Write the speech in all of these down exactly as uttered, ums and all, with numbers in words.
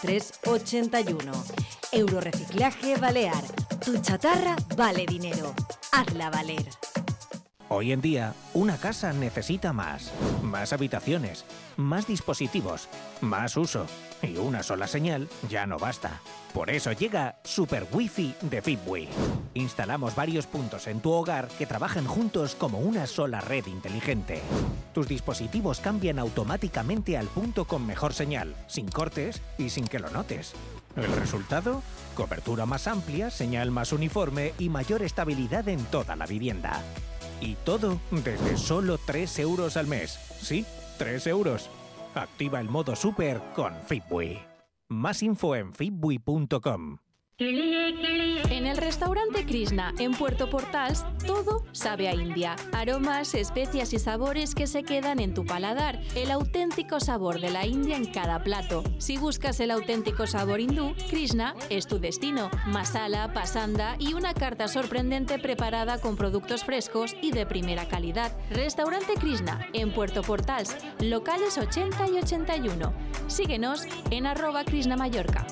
tres ochenta y uno. Eurorreciclaje Balear. Tu chatarra vale dinero. Hazla valer. Hoy en día, una casa necesita más. Más habitaciones, más dispositivos, más uso. Y una sola señal ya no basta. Por eso llega Super Wi-Fi de Fitbui. Instalamos varios puntos en tu hogar que trabajan juntos como una sola red inteligente. Tus dispositivos cambian automáticamente al punto con mejor señal, sin cortes y sin que lo notes. ¿El resultado? Cobertura más amplia, señal más uniforme y mayor estabilidad en toda la vivienda. Y todo desde solo tres euros al mes. Sí, tres euros. Activa el modo Super con Fitbui. Más info en fitbui punto com. En el restaurante Krishna, en Puerto Portals, todo sabe a India. Aromas, especias y sabores que se quedan en tu paladar. El auténtico sabor de la India en cada plato. Si buscas el auténtico sabor hindú, Krishna es tu destino. Masala, pasanda y una carta sorprendente preparada con productos frescos y de primera calidad. Restaurante Krishna, en Puerto Portals, locales ochenta y ochenta y uno. Síguenos en arroba Krishna Mallorca.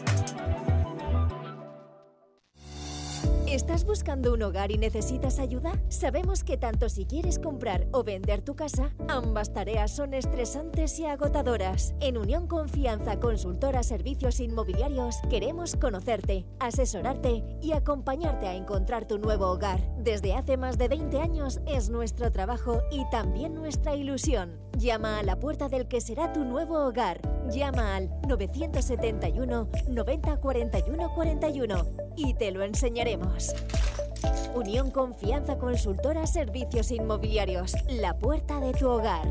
¿Estás buscando un hogar y necesitas ayuda? Sabemos que tanto si quieres comprar o vender tu casa, ambas tareas son estresantes y agotadoras. En Unión Confianza Consultora Servicios Inmobiliarios queremos conocerte, asesorarte y acompañarte a encontrar tu nuevo hogar. Desde hace más de veinte años es nuestro trabajo y también nuestra ilusión. Llama a la puerta del que será tu nuevo hogar. Llama al novecientos setenta y uno, noventa, cuarenta y uno, cuarenta y uno y te lo enseñaremos. Unión Confianza Consultora Servicios Inmobiliarios, la puerta de tu hogar.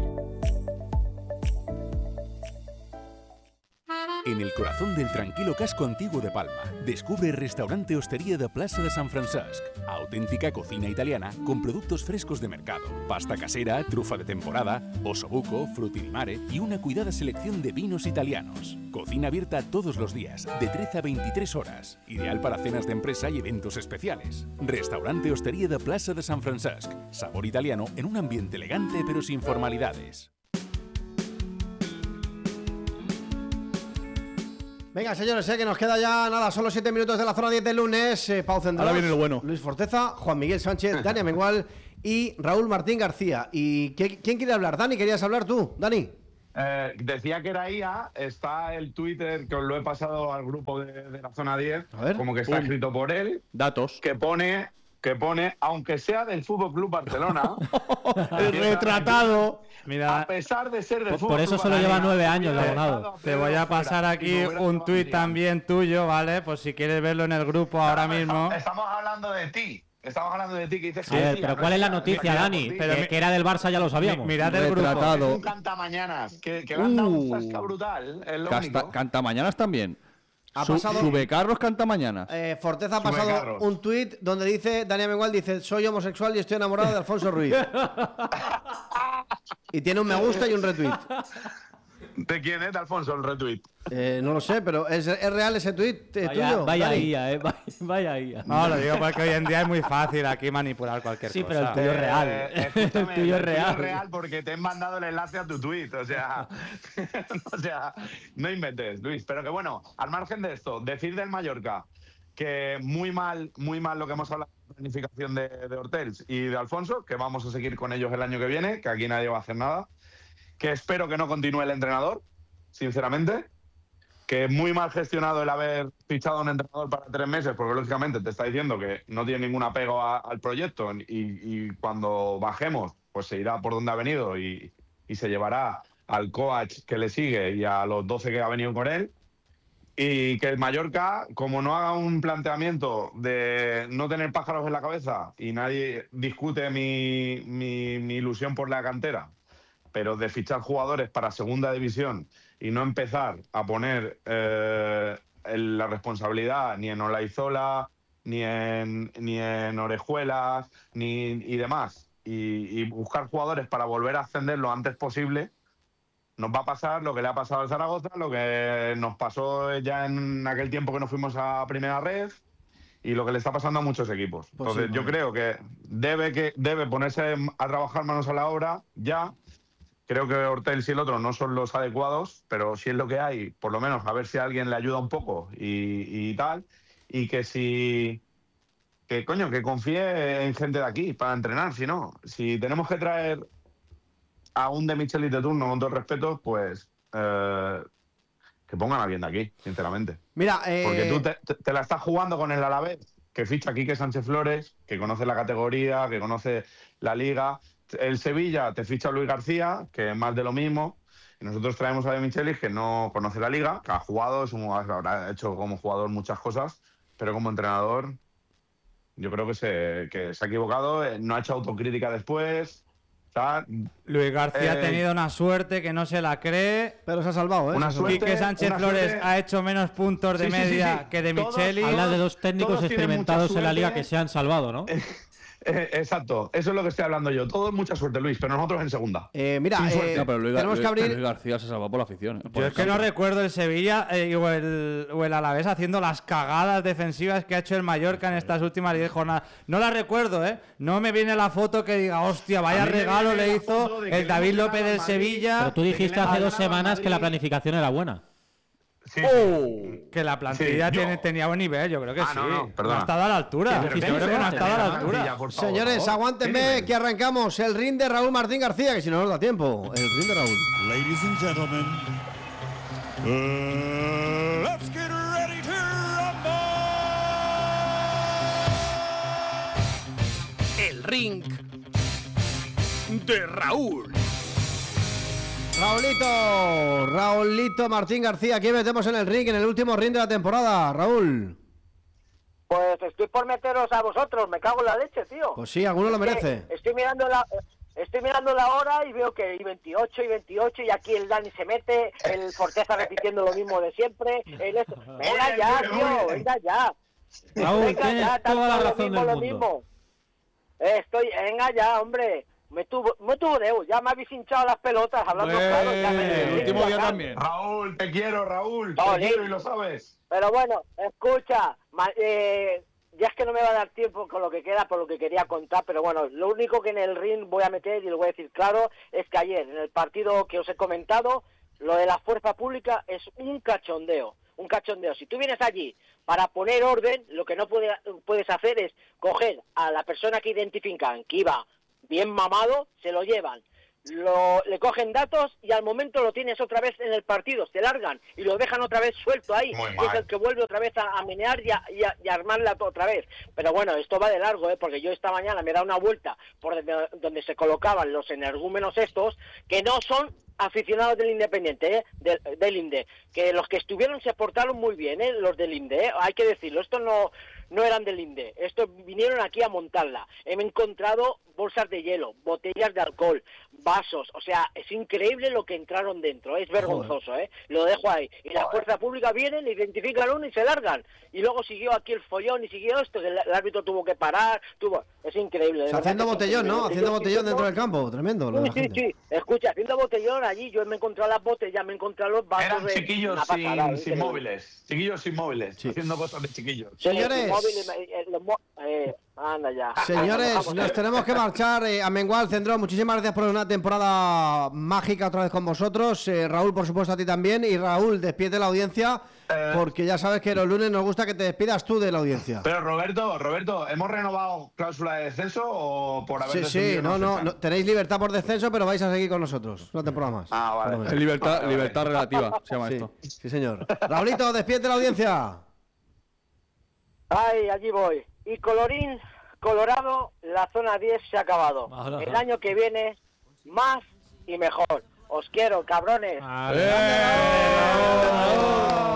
En el corazón del tranquilo casco antiguo de Palma, descubre Restaurante Hostería de Plaça de Sant Francesc. Auténtica cocina italiana con productos frescos de mercado, pasta casera, trufa de temporada, osobuco, frutti di mare y una cuidada selección de vinos italianos. Cocina abierta todos los días, de trece a veintitrés horas. Ideal para cenas de empresa y eventos especiales. Restaurante Hostería de Plaça de Sant Francesc. Sabor italiano en un ambiente elegante pero sin formalidades. Venga, señores, sé que nos queda ya nada, solo siete minutos de la zona diez del lunes. Eh, Pau Central, ahora viene lo bueno. Luis Forteza, Juan Miguel Sánchez, Dani Amengual y Raúl Martín García. ¿Y qué, quién quiere hablar? Dani, ¿querías hablar tú? Dani. Eh, decía que era I A, está el Twitter que os lo he pasado al grupo de, de la zona diez, como que está Pum. escrito por él. Datos. Que pone, que pone, aunque sea del Fútbol Club Barcelona. El retratado. Mira, a pesar de ser del por, Fútbol por eso Club solo lleva Barcelona, nueve años de eh, abonado. eh, Te voy a pasar aquí un tuit también tuyo, ¿vale? Pues si quieres verlo en el grupo ahora mismo. Estamos hablando de ti. Estamos hablando de ti, que dices A ver, sí, pero no ¿cuál es la sí, noticia, no Dani? pero Que, mi- que era del Barça ya lo sabíamos. Mi- mirad el grupo. Es un cantamañanas, que, que le han dado un zasca brutal, es lo Casta, único. cantamañanas también. Ha Su, pasado- Subecarros cantamañanas. Eh, Forteza ha Sube pasado carros. un tuit donde dice, Dani Amengual dice, soy homosexual y estoy enamorado de Alfonso Ruiz. Y tiene un me gusta y un retweet. ¿De quién es, de Alfonso, el retweet? Eh, no lo sé, pero ¿es, es real ese tuit eh, Vaya, tuyo? vaya Dani? I A, ¿eh? Vaya, vaya I A. No, lo digo porque hoy en día es muy fácil aquí manipular cualquier Sí, cosa. pero el tuyo es real. Eh, El escúchame, tuyo es el real. real porque te he mandado el enlace a tu tweet, o sea, o sea, no inventes, Luis. Pero que bueno, al margen de esto, decir del Mallorca que muy mal, muy mal lo que hemos hablado de planificación de, de Hortels y de Alfonso, que vamos a seguir con ellos el año que viene, que aquí nadie va a hacer nada, que espero que no continúe el entrenador, sinceramente, que muy mal gestionado el haber fichado a un entrenador para tres meses, porque lógicamente te está diciendo que no tiene ningún apego a- al proyecto y, y cuando bajemos, pues se irá por donde ha venido y, y se llevará al coach que le sigue y a los doce que ha venido con él. Y que el Mallorca, como no haga un planteamiento de no tener pájaros en la cabeza y nadie discute mi, mi, mi ilusión por la cantera, pero de fichar jugadores para segunda división y no empezar a poner eh, el- la responsabilidad ni en Olaizola, ni en, ni en Orejuelas, ni, y demás, y, y buscar jugadores para volver a ascender lo antes posible, nos va a pasar lo que le ha pasado al Zaragoza, lo que nos pasó ya en aquel tiempo que nos fuimos a Primera Red y lo que le está pasando a muchos equipos. Pues Entonces sí, yo madre. creo que debe, que debe ponerse a trabajar manos a la obra ya creo que Hortels y el otro no son los adecuados, pero si es lo que hay, por lo menos a ver si alguien le ayuda un poco y, y tal. Y que si... Que coño, que confíe en gente de aquí para entrenar, si no. Si tenemos que traer a un de Michelis de turno, con todo el respeto, pues eh, que pongan a bien de aquí, sinceramente. Mira, eh... Porque tú te, te, te la estás jugando con el Alavés, que ficha a Quique Sánchez Flores, que conoce la categoría, que conoce la liga. El Sevilla te ficha a Luis García, que es más de lo mismo. Y nosotros traemos a de Michelis, que no conoce la liga, que ha jugado, es un, habrá hecho como jugador muchas cosas, pero como entrenador... Yo creo que se, que se ha equivocado, no ha hecho autocrítica después. O sea, Luis García eh, ha tenido una suerte que no se la cree. Pero se ha salvado, ¿eh? Una suerte, Quique Sánchez una Flores suerte. ha hecho menos puntos de Sí, sí, media sí, sí. que de Todos- Micheli. todos- Habla de dos técnicos todos tienen experimentados mucha en la liga suerte. que se han salvado, ¿no? Eh, exacto, eso es lo que estoy hablando yo. Todo es mucha suerte, Luis, pero nosotros en segunda. Eh, mira, Sin eh, suerte. No, pero Luis, tenemos Luis- que abrir... Luis García se salvó por la afición. ¿eh? Por Yo el es que no campo. recuerdo el Sevilla eh, o, el, o el Alavés haciendo las cagadas defensivas que ha hecho el Mallorca en estas últimas diez jornadas. No las recuerdo, ¿eh? No me viene la foto que diga, hostia, vaya A mí me regalo viene le la hizo foto de que el le David hemos López ganado del al Madrid. Sevilla. Pero tú de que dijiste le hace han dos ganado al semanas que la Madrid. planificación era buena. Sí, ¡Oh! Que la plantilla Sí, yo- tiene, tenía buen nivel, yo creo que Ah, sí. no, no, perdona. ha estado a la altura. Pero Yo ¿qué creo que nivel no ha hace estado a la la altura. plantilla, por favor? Señores, ¿Qué nivel? aguántenme que arrancamos el ring de Raúl Martín García, que si no nos da tiempo. El ring de Raúl. Ladies and gentlemen, uh, let's get ready to rumble. El ring de Raúl. Raulito, Raulito Martín García, aquí metemos en el ring, en el último ring de la temporada. Raúl. Pues estoy por meteros a vosotros, me cago en la leche, tío. Pues sí, alguno lo Es que merece. Estoy mirando la estoy mirando la hora y veo que hay veintiocho y veintiocho y aquí el Dani se mete, el Forteza repitiendo lo mismo de siempre. El esto. Venga ya, tío, venga ya. Raúl, Venga tienes ya, toda la tanto lo razón mismo, del lo mundo. mismo. Eh, Estoy, venga ya, hombre. Me tuvo, me tuvo de ya me habéis hinchado las pelotas hablando Pues, claro. Ya me, el último día acá. también. Raúl, te quiero, Raúl. Te Ole. quiero y lo sabes. Pero bueno, escucha, ma- eh, ya es que no me va a dar tiempo con lo que queda, por lo que quería contar, pero bueno, lo único que en el ring voy a meter y lo voy a decir claro es que ayer, en el partido que os he comentado, lo de la fuerza pública es un cachondeo, un cachondeo. Si tú vienes allí para poner orden, lo que no puede- puedes hacer es coger a la persona que identifican que iba bien mamado, se lo llevan. Lo, le cogen datos y al momento lo tienes otra vez en el partido, se largan y lo dejan otra vez suelto ahí, Muy y es mal. el que vuelve otra vez a, a menear y a, y, a, y a armarla to- otra vez. Pero bueno, esto va de largo, ¿eh? Porque yo esta mañana me he dado una vuelta por donde, donde se colocaban los energúmenos estos, que no son aficionados del Independiente, ¿eh? del, del Inde, que los que estuvieron se portaron muy bien, ¿eh? Los del Inde, ¿eh? Hay que decirlo, estos no, no eran del Inde, estos vinieron aquí a montarla. He encontrado bolsas de hielo, botellas de alcohol, vasos, o sea, es increíble lo que entraron dentro, es vergonzoso, ¿eh? Lo dejo ahí. Y la fuerza pública viene, le identifican uno y se largan. Y luego siguió aquí el follón y siguió esto, que el, el árbitro tuvo que parar, tuvo... Es increíble. de O sea, verdad haciendo que es botellón, increíble. ¿no? Lo que Haciendo yo botellón entiendo- dentro del campo. Tremendo. Lo de Sí, la sí, gente. sí. Escucha, haciendo botellón allí, yo me he encontrado las botellas, me he encontrado los vasos. Eran de- chiquillos una sin, pasada, sin increíble. móviles. Chiquillos sin móviles. Sí. Haciendo cosas de chiquillos. Sí, Señores. los móviles, eh, los mo- eh, anda ya. Señores, Vamos, nos tenemos que marchar. Eh, a Mengual, Cendrón, muchísimas gracias por una temporada mágica otra vez con vosotros. Eh, Raúl, por supuesto, a ti también. Y Raúl, despide la audiencia, Eh. porque ya sabes que los lunes nos gusta que te despidas tú de la audiencia. Pero Roberto, Roberto, ¿hemos renovado cláusula de descenso o por haber Sí, sí, descendido no, nos no, echan? no, tenéis libertad por descenso, pero vais a seguir con nosotros una temporada más. Ah, vale. Por lo menos. Es libertad, Vale, vale. libertad relativa, se llama Sí, esto. sí, señor. Raulito, despídete la audiencia. Ay, allí voy. Y colorín colorado, la zona diez se ha acabado. Ajá. El año que viene, más y mejor. Os quiero, cabrones. Vale. ¡Eh!